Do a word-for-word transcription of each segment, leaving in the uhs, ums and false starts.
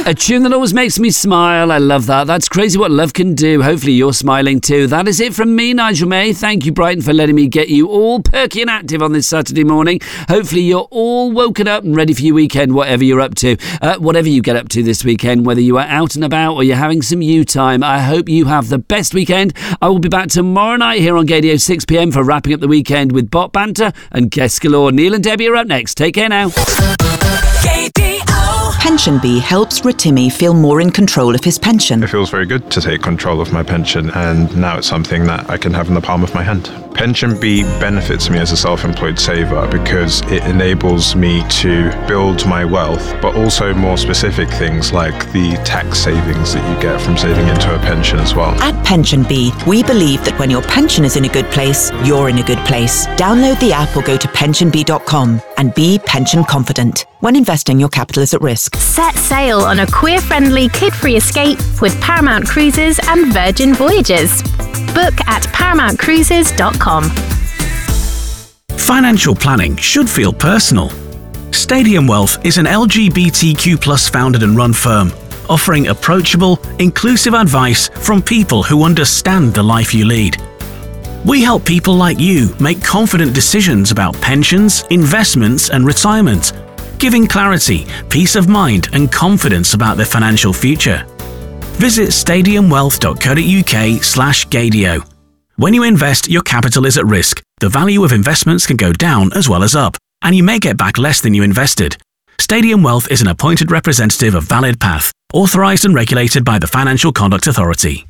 A tune that always makes me smile. I love that. That's crazy what love can do. Hopefully you're smiling too. That is it from me, Nigel May. Thank you, Brighton, for letting me get you all perky and active on this Saturday morning. Hopefully you're all woken up and ready for your weekend, whatever you're up to. Uh, whatever you get up to this weekend, whether you are out and about or you're having some you time, I hope you have the best weekend. I will be back tomorrow night here on Gadio six p.m. for wrapping up the weekend with bot banter and guests galore. Neil and Debbie are up next. Take care now. PensionBee helps Rotimi feel more in control of his pension. It feels very good to take control of my pension, and now it's something that I can have in the palm of my hand. PensionBee benefits me as a self-employed saver because it enables me to build my wealth, but also more specific things like the tax savings that you get from saving into a pension as well. At PensionBee, we believe that when your pension is in a good place, you're in a good place. Download the app or go to pension bee dot com and be pension confident. When investing, your capital is at risk. Set sail on a queer-friendly, kid-free escape with Paramount Cruises and Virgin Voyages. Book at paramount cruises dot com. Financial planning should feel personal. Stadium Wealth is an L G B T Q plus founded and run firm, offering approachable, inclusive advice from people who understand the life you lead. We help people like you make confident decisions about pensions, investments and retirement, giving clarity, peace of mind and confidence about their financial future. Visit stadium wealth dot co dot uk slash Gadio. When you invest, your capital is at risk. The value of investments can go down as well as up, and you may get back less than you invested. Stadium Wealth is an appointed representative of Valid Path, authorised and regulated by the Financial Conduct Authority.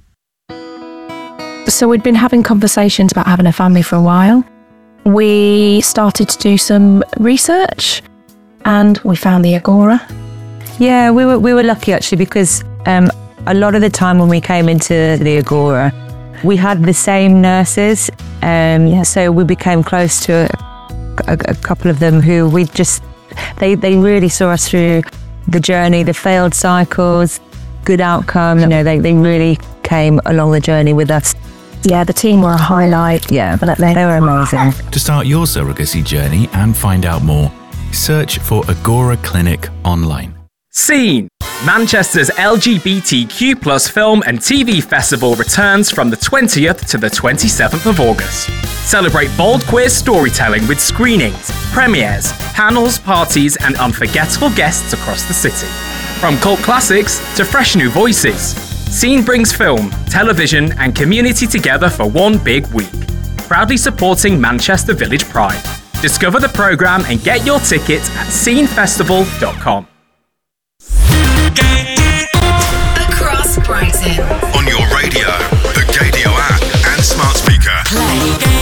So we'd been having conversations about having a family for a while. We started to do some research and we found the Agora. Yeah, we were we were lucky actually because um, a lot of the time when we came into the Agora, we had the same nurses. Um, yeah, so we became close to a, a, a couple of them who we just, they, they really saw us through the journey, the failed cycles, good outcome. You know, they, they really came along the journey with us. Yeah, the team were a highlight. Yeah, but they, they were amazing. To start your surrogacy journey and find out more, search for Agora Clinic online. Scene! Manchester's L G B T Q plus film and T V festival returns from the twentieth to the twenty-seventh of August. Celebrate bold queer storytelling with screenings, premieres, panels, parties and unforgettable guests across the city. From cult classics to fresh new voices, Scene brings film, television and community together for one big week. Proudly supporting Manchester Village Pride. Discover the programme and get your tickets at scene festival dot com. Across Brighton. On your radio, the Gadio app and smart speaker. Play.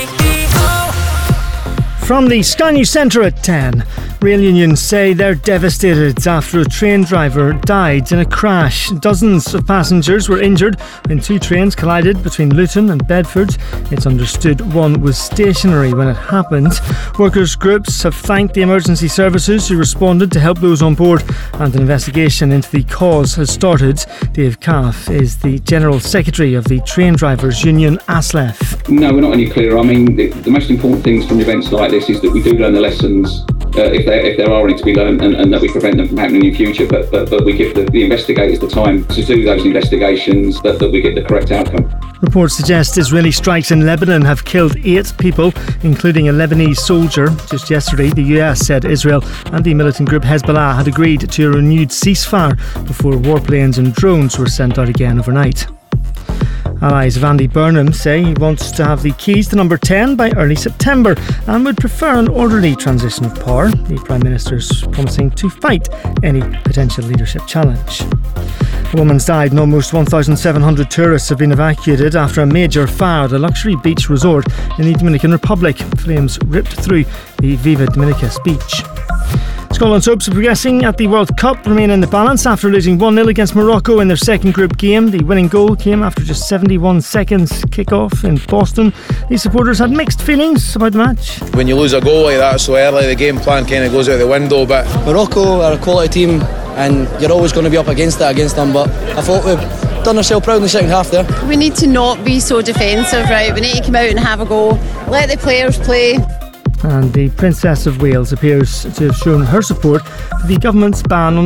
From the Sky News Centre at ten, rail unions say they're devastated after a train driver died in a crash. Dozens of passengers were injured when two trains collided between Luton and Bedford. It's understood one was stationary when it happened. Workers' groups have thanked the emergency services who responded to help those on board, and an investigation into the cause has started. Dave Calf is the General Secretary of the Train Drivers Union, ASLEF. No, we're not any clearer. I mean, the, the most important things from events like this is that we do learn the lessons uh, if, there, if there are any to be learned, and, and that we prevent them from happening in the future, but but, but we give the, the investigators the time to do those investigations, that, that we get the correct outcome. Reports suggest Israeli strikes in Lebanon have killed eight people, including a Lebanese soldier. Just yesterday, the U S said Israel and the militant group Hezbollah had agreed to a renewed ceasefire before warplanes and drones were sent out again overnight. Allies of Andy Burnham say he wants to have the keys to number ten by early September and would prefer an orderly transition of power. The Prime Minister's promising to fight any potential leadership challenge. A woman's died and almost one thousand seven hundred tourists have been evacuated after a major fire at a luxury beach resort in the Dominican Republic. Flames ripped through the Viva Dominicus beach. Scotland's hopes of progressing at the World Cup remain in the balance after losing one nil against Morocco in their second group game. The winning goal came after just seventy-one seconds kick-off in Boston. These supporters had mixed feelings about the match. When you lose a goal like that so early, the game plan kind of goes out the window. But Morocco are a quality team and you're always going to be up against that against them, but I thought we've done ourselves proud in the second half there. We need to not be so defensive, right? We need to come out and have a go, let the players play. And the Princess of Wales appears to have shown her support for the government's ban on